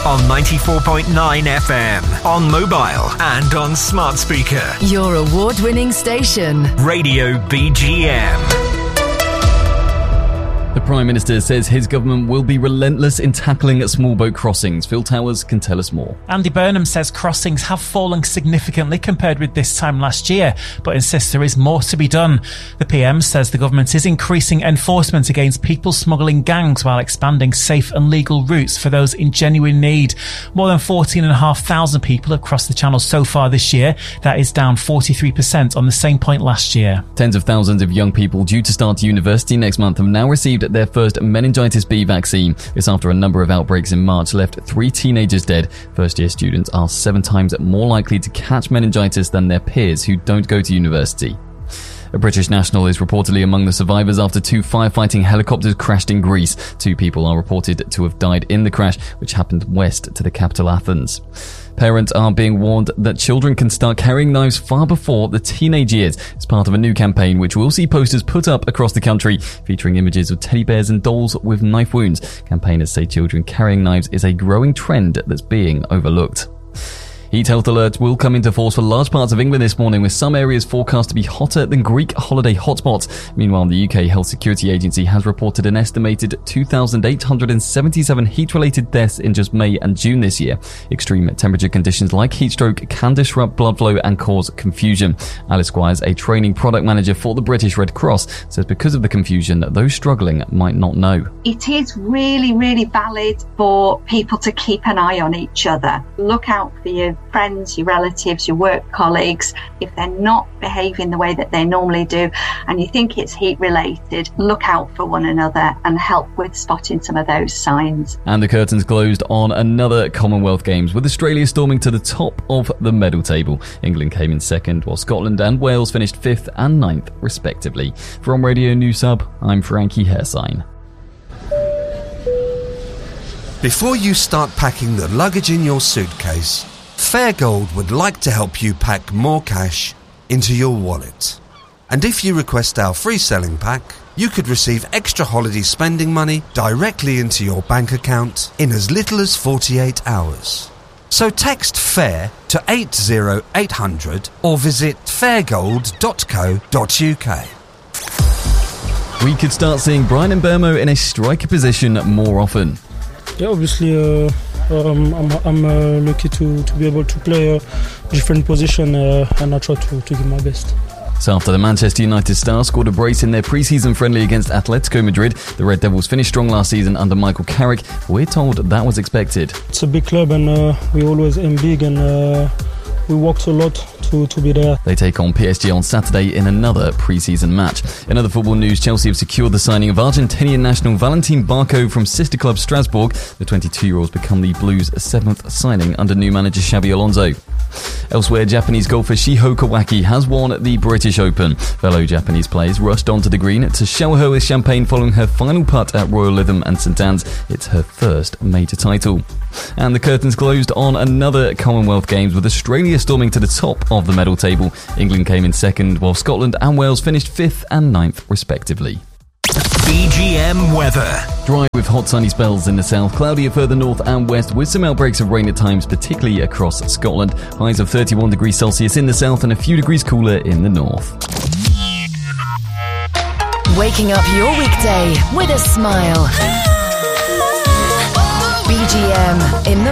on 94.9 FM, on mobile and on smart speaker. Your award-winning station. Radio BGM. The Prime Minister says his government will be relentless in tackling small boat crossings. Phil Towers can tell us more. Andy Burnham says crossings have fallen significantly compared with this time last year, but insists there is more to be done. The PM says the government is increasing enforcement against people smuggling gangs while expanding safe and legal routes for those in genuine need. More than 14,500 people have crossed the Channel so far this year. That is down 43% on the same point last year. Tens of thousands of young people due to start university next month have now received their first meningitis B vaccine. This after a number of outbreaks in March left 3 teenagers dead. First-year students are 7 times more likely to catch meningitis than their peers who don't go to university. A British national is reportedly among the survivors after 2 firefighting helicopters crashed in Greece. 2 people are reported to have died in the crash, which happened west to the capital Athens. Parents are being warned that children can start carrying knives far before the teenage years. It's part of a new campaign which will see posters put up across the country featuring images of teddy bears and dolls with knife wounds. Campaigners say children carrying knives is a growing trend that's being overlooked. Heat health alert will come into force for large parts of England this morning, with some areas forecast to be hotter than Greek holiday hotspots. Meanwhile, the UK Health Security Agency has reported an estimated 2,877 heat-related deaths in just May and June this year. Extreme temperature conditions like heat stroke can disrupt blood flow and cause confusion. Alice Squires, a training product manager for the British Red Cross, says because of the confusion, those struggling might not know. It is really, really valid for people to keep an eye on each other. Look out for your friends, your relatives, your work colleagues. If they're not behaving the way that they normally do and you think it's heat related, look out for one another and help with spotting some of those signs. And the curtains closed on another Commonwealth Games, with Australia storming to the top of the medal table. England came in second, while Scotland and Wales finished 5th and 9th respectively. From Radio News Hub, I'm Frankie Hairsign. Before you start packing the luggage in your suitcase, Fairgold would like to help you pack more cash into your wallet. And if you request our free selling pack, you could receive extra holiday spending money directly into your bank account in as little as 48 hours. So text FAIR to 80800 or visit fairgold.co.uk. We could start seeing Bryan Mbeumo in a striker position more often. Yeah, obviously I'm lucky to be able to play a different position and I try to give my best. So after the Manchester United star scored a brace in their pre-season friendly against Atletico Madrid, the Red Devils finished strong last season under Michael Carrick. We're told that was expected. It's a big club and we always aim big and we worked a lot to be there. They take on PSG on Saturday in another pre-season match. In other football news, Chelsea have secured the signing of Argentinian national Valentin Barco from sister club Strasbourg. The 22-year-old's become the Blues' 7th signing under new manager Xabi Alonso. Elsewhere, Japanese golfer Shiho Kawaki has won the British Open. Fellow Japanese players rushed onto the green to shower her with champagne following her final putt at Royal Lytham and St Anne's. It's her first major title. And the curtains closed on another Commonwealth Games, with Australia storming to the top of the medal table. England came in second, while Scotland and Wales finished 5th and 9th respectively. BGM weather. Dry with hot sunny spells in the south, cloudier further north and west with some outbreaks of rain at times, particularly across Scotland. Highs of 31 degrees Celsius in the south and a few degrees cooler in the north. Waking up your weekday with a smile. BGM in the